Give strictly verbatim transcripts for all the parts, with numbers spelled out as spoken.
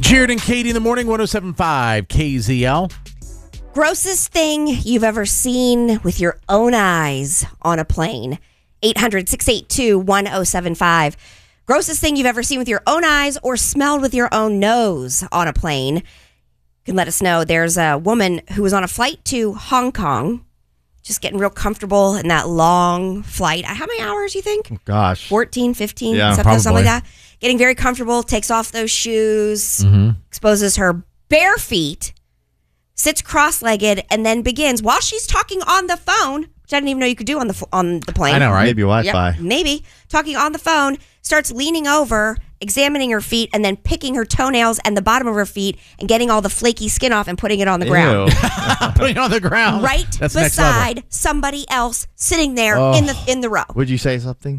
Jared and Katie in the morning, one oh seven point five K Z L. Grossest thing you've ever seen with your own eyes on a plane. eight hundred, six eight two, one oh seven five. Grossest thing you've ever seen with your own eyes or smelled with your own nose on a plane. You can let us know. There's a woman who was on a flight to Hong Kong, just getting real comfortable in that long flight. How many hours, you think? Oh, gosh. fourteen, fifteen, Yeah, something, probably. something like that. Getting very comfortable, takes off those shoes, Mm-hmm. exposes her bare feet, sits cross-legged, and then begins, while she's talking on the phone, which I didn't even know you could do on the f- on the plane. I know, right? Maybe Wi-Fi. Yep, maybe. Talking on the phone, starts leaning over, examining her feet, and then picking her toenails and the bottom of her feet and getting all the flaky skin off and putting it on the ground. Ew. Putting it on the ground. Right That's next level. beside somebody else sitting there Oh. in the in the row. Would you say something?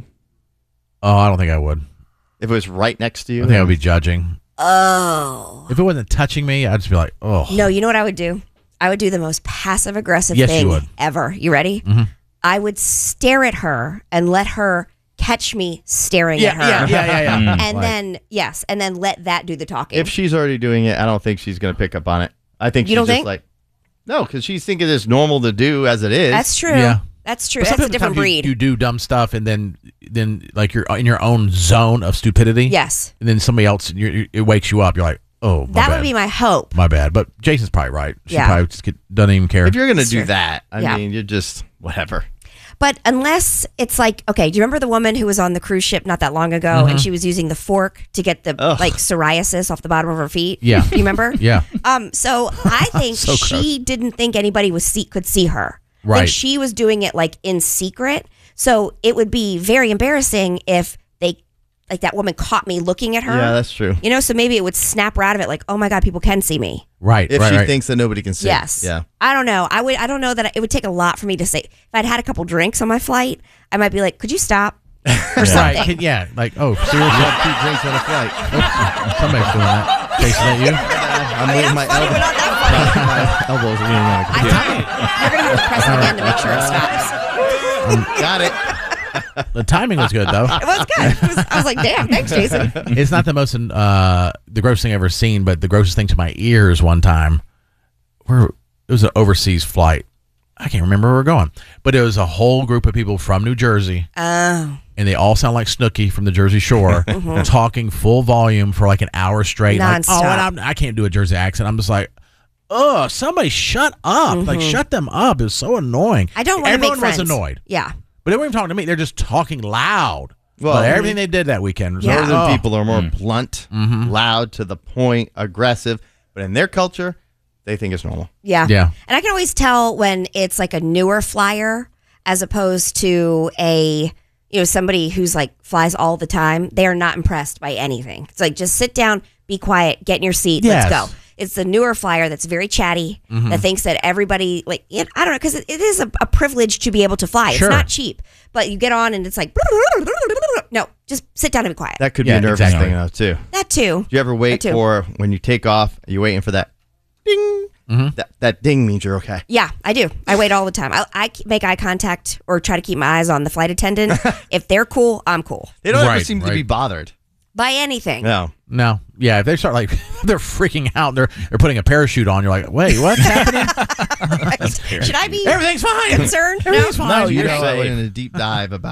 Oh, I don't think I would. If it was right next to you? I think I would be judging. Oh. If it wasn't touching me, I'd just be like, oh. No, you know what I would do? I would do the most passive aggressive Yes, you thing would. ever. You ready? Mm-hmm. I would stare at her and let her catch me staring Yeah, at her. yeah, yeah, yeah, yeah. And Like- then, yes, and then let that do the talking. If she's already doing it, I don't think she's going to pick up on it. I think You she's don't just think? like, no, because she's thinking it's normal to do as it is. That's true. Yeah. That's true. But That's a sometimes different you- breed. You, do dumb stuff, and then, then like you're in your own zone of stupidity. Yes. And then somebody else, you it wakes you up. You're like, oh, my That bad. would be my hope. My bad. But Jason's probably right. She Yeah. probably just get, doesn't even care. If you're going to That's do true. that, I Yeah. mean, you're just whatever. But unless it's like, okay, do you remember the woman who was on the cruise ship not that long ago and she was using the fork to get the Ugh. like psoriasis off the bottom of her feet? Yeah. Do you remember? Yeah. Um, so I think So she didn't think anybody was see- could see her. I Right. think she was doing it like in secret. So it would be very embarrassing if they, like that woman caught me looking at her. Yeah, that's true. You know, so maybe it would snap her out of it like, oh my God, people can see me. Right. If right, she right. thinks that nobody can see. Yes. Yeah. I don't know. I would. I don't know that it would take a lot for me to say. If I'd had a couple drinks on my flight, I might be like, "Could you stop?" Or Right. something. Can- Yeah. Like, oh, You seriously? have two drinks on a flight. Somebody's doing that. Jason, that you? I'm I mean, leaving I'm my funny, but elbow. not that funny. my elbows leaning on a I computer. tell you, you're gonna have to press it again to make sure it stops. Got it. The timing was good, though. It was good. It was, I was like, "Damn, thanks, Jason." It's not the most, uh, the grossest thing I've ever seen, but the grossest thing to my ears one time, where it was an overseas flight. I can't remember where we were going, but it was a whole group of people from New Jersey, Oh, and they all sound like Snooki from the Jersey Shore, talking full volume for like an hour straight. Like, oh, Nonstop. and I'm, I can't do a Jersey accent. I'm just like, oh, somebody shut up! Like, shut them up! It was so annoying. I don't want to make Everyone friends. was annoyed, Yeah. but they weren't even talking to me. They're just talking loud. Well, Well, everything they did that weekend was Yeah. like, Northern oh. people are more blunt, loud, to the point, aggressive. But in their culture, they think it's normal. Yeah. Yeah. And I can always tell when it's like a newer flyer as opposed to a, you know, somebody who's like flies all the time. They are not impressed by anything. It's like, just sit down, be quiet, get in your seat, Yes. let's go. It's the newer flyer that's very chatty, that thinks that everybody, like, you know, I don't know, because it, it is a, a privilege to be able to fly. Sure. It's not cheap, but you get on and it's like, no, just sit down and be quiet. That, That could Yeah, be a nervous exactly. thing, though, too. too. Do you ever wait too. for when you take off, are you waiting for that ding? That, that ding means you're okay. Yeah, I do. I wait all the time. I, I make eye contact or try to keep my eyes on the flight attendant. If they're cool, I'm cool. They don't ever Right, seem to right. be bothered. By anything. No. No, yeah, if they start like they're freaking out, they're they're putting a parachute on. You're like, wait, what's happening? Should I be Everything's fine. concerned? No. Everything's fine. No, you you're know, saying in a deep dive about